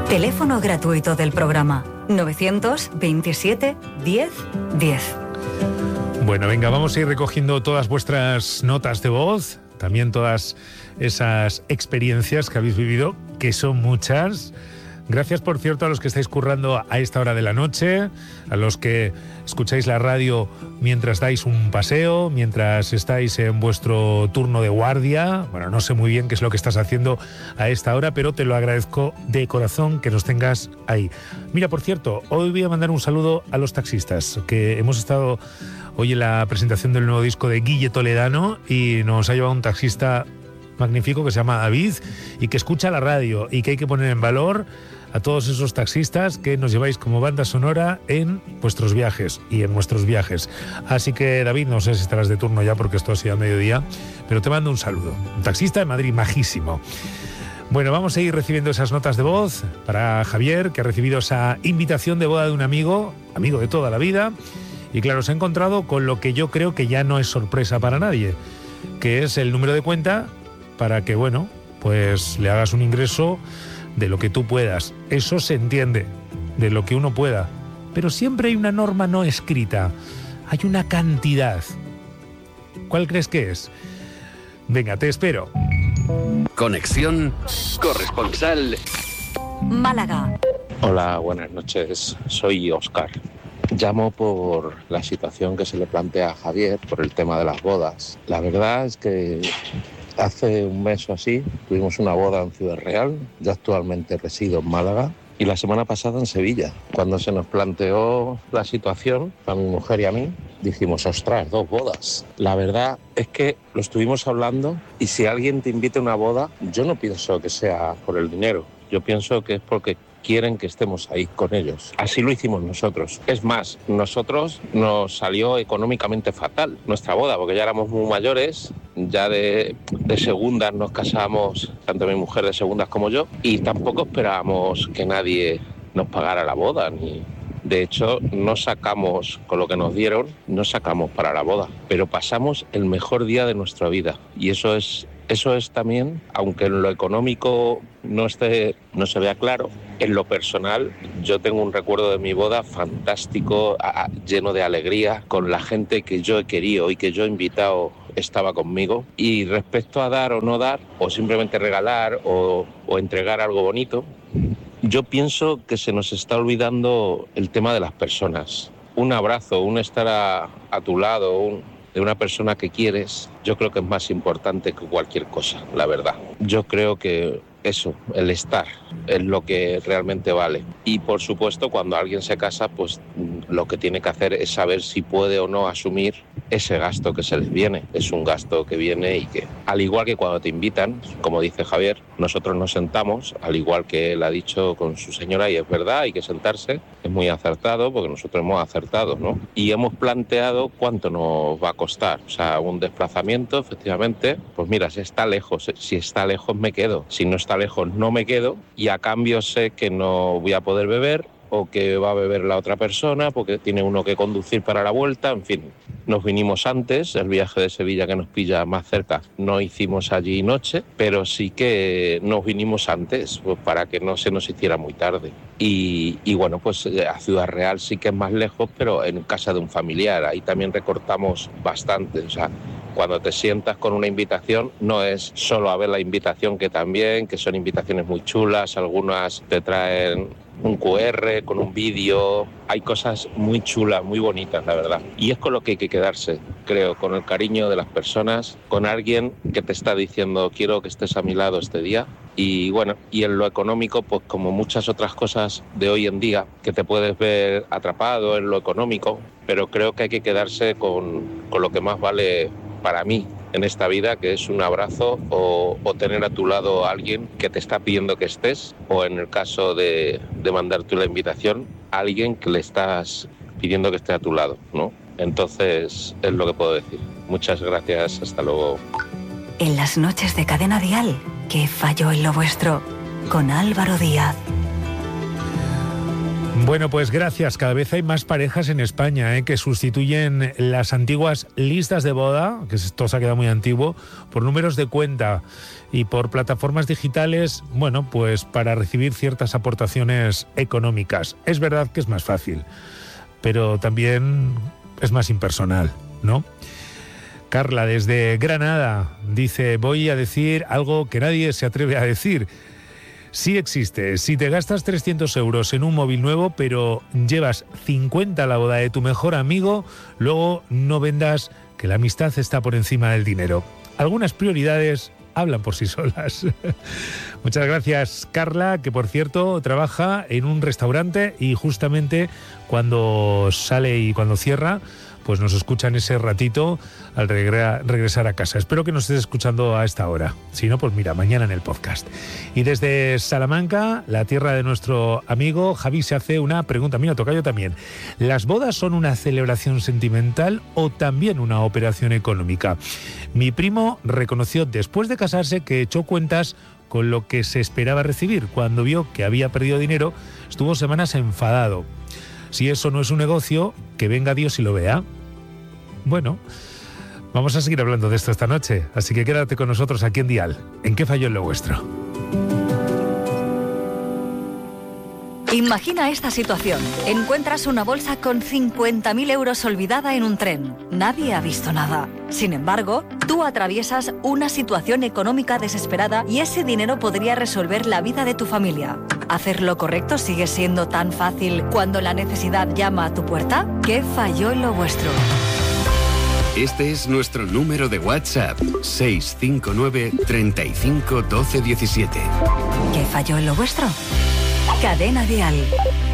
Teléfono gratuito del programa 927 10 10. Bueno, venga, vamos a ir recogiendo todas vuestras notas de voz, también todas esas experiencias que habéis vivido, que son muchas. Gracias, por cierto, a los que estáis currando a esta hora de la noche, a los que escucháis la radio mientras dais un paseo, mientras estáis en vuestro turno de guardia. Bueno, no sé muy bien qué es lo que estás haciendo a esta hora, pero te lo agradezco de corazón que nos tengas ahí. Mira, por cierto, hoy voy a mandar un saludo a los taxistas, que hemos estado hoy en la presentación del nuevo disco de Guille Toledano y nos ha llevado un taxista magnífico que se llama David y que escucha la radio, y que hay que poner en valor a todos esos taxistas que nos lleváis como banda sonora en vuestros viajes y en nuestros viajes. Así que, David, no sé si estarás de turno ya porque esto ha sido a mediodía, pero te mando un saludo. Un taxista de Madrid majísimo. Bueno, vamos a ir recibiendo esas notas de voz para Javier, que ha recibido esa invitación de boda de un amigo de toda la vida, y claro, se ha encontrado con lo que yo creo que ya no es sorpresa para nadie, que es el número de cuenta para que, bueno, pues le hagas un ingreso de lo que tú puedas. Eso se entiende, de lo que uno pueda. Pero siempre hay una norma no escrita. Hay una cantidad. ¿Cuál crees que es? Venga, te espero. Conexión corresponsal Málaga. Hola, buenas noches. Soy Óscar. Llamo por la situación que se le plantea a Javier por el tema de las bodas. La verdad es que hace un mes o así tuvimos una boda en Ciudad Real. Yo actualmente resido en Málaga y la semana pasada en Sevilla. Cuando se nos planteó la situación a mi mujer y a mí, dijimos, ostras, 2 bodas. La verdad es que lo estuvimos hablando, y si alguien te invita a una boda, yo no pienso que sea por el dinero. Yo pienso que es porque quieren que estemos ahí con ellos. Así lo hicimos nosotros. Es más, nosotros nos salió económicamente fatal nuestra boda, porque ya éramos muy mayores, ya de segundas nos casamos, tanto mi mujer de segundas como yo, y tampoco esperábamos que nadie nos pagara la boda, ni... De hecho, no sacamos, con lo que nos dieron, no sacamos para la boda, pero pasamos el mejor día de nuestra vida, y eso es también, aunque en lo económico no se vea claro, en lo personal yo tengo un recuerdo de mi boda fantástico, lleno de alegría, con la gente que yo he querido y que yo he invitado estaba conmigo. Y respecto a dar o no dar, o simplemente regalar o entregar algo bonito, yo pienso que se nos está olvidando el tema de las personas. Un abrazo, un estar a tu lado, de una persona que quieres, yo creo que es más importante que cualquier cosa, la verdad. Yo creo que eso, el estar, es lo que realmente vale. Y por supuesto, cuando alguien se casa, pues lo que tiene que hacer es saber si puede o no asumir ese gasto que se les viene. Es un gasto que viene y que, al igual que cuando te invitan, como dice Javier, nosotros nos sentamos, al igual que él ha dicho con su señora, y es verdad, hay que sentarse, es muy acertado, porque nosotros hemos acertado, ¿no? Y hemos planteado cuánto nos va a costar. O sea, un desplazamiento, efectivamente, pues mira, si está lejos me quedo, si no está lejos no me quedo, y a cambio sé que no voy a poder beber, o que va a beber la otra persona porque tiene uno que conducir para la vuelta, en fin. Nos vinimos antes, el viaje de Sevilla, que nos pilla más cerca, no hicimos allí noche, pero sí que nos vinimos antes, pues para que no se nos hiciera muy tarde. Y bueno, pues a Ciudad Real sí que es más lejos, pero en casa de un familiar, ahí también recortamos bastante. O sea, cuando te sientas con una invitación, no es solo a ver la invitación, que también, que son invitaciones muy chulas, algunas te traen un QR con un vídeo, hay cosas muy chulas, muy bonitas, la verdad. Y es con lo que hay que quedarse, creo, con el cariño de las personas, con alguien que te está diciendo, quiero que estés a mi lado este día. Y bueno, y en lo económico, pues como muchas otras cosas de hoy en día, que te puedes ver atrapado en lo económico, pero creo que hay que quedarse con lo que más vale para mí en esta vida, que es un abrazo o tener a tu lado a alguien que te está pidiendo que estés, o en el caso de mandarte la invitación, a alguien que le estás pidiendo que esté a tu lado, ¿no? Entonces es lo que puedo decir. Muchas gracias, hasta luego. En las noches de Cadena Dial, ¿qué falló en lo vuestro? Con Álvaro Díaz. Bueno, pues gracias. Cada vez hay más parejas en España que sustituyen las antiguas listas de boda, que esto se ha quedado muy antiguo, por números de cuenta y por plataformas digitales, bueno, pues para recibir ciertas aportaciones económicas. Es verdad que es más fácil, pero también es más impersonal, ¿no? Carla, desde Granada, dice: voy a decir algo que nadie se atreve a decir. Sí existe. Si te gastas 300 euros en un móvil nuevo, pero llevas 50 a la boda de tu mejor amigo, luego no vendas que la amistad está por encima del dinero. Algunas prioridades hablan por sí solas. Muchas gracias, Carla, que por cierto trabaja en un restaurante y justamente cuando sale y cuando cierra, pues nos escuchan ese ratito al regresar a casa. Espero que nos estés escuchando a esta hora. Si no, pues mira, mañana en el podcast. Y desde Salamanca, la tierra de nuestro amigo, Javi se hace una pregunta. Mira, tocayo también. ¿Las bodas son una celebración sentimental o también una operación económica? Mi primo reconoció después de casarse que echó cuentas con lo que se esperaba recibir. Cuando vio que había perdido dinero, estuvo semanas enfadado. Si eso no es un negocio, que venga Dios y lo vea. Bueno, vamos a seguir hablando de esto esta noche, así que quédate con nosotros aquí en Dial. ¿En qué falló en lo vuestro? Imagina esta situación. Encuentras una bolsa con 50.000 euros olvidada en un tren. Nadie ha visto nada. Sin embargo, tú atraviesas una situación económica desesperada y ese dinero podría resolver la vida de tu familia. ¿Hacer lo correcto sigue siendo tan fácil cuando la necesidad llama a tu puerta? ¿Qué falló en lo vuestro? Este es nuestro número de WhatsApp, 659 35 12 17. ¿Qué falló en lo vuestro? Cadena Dial.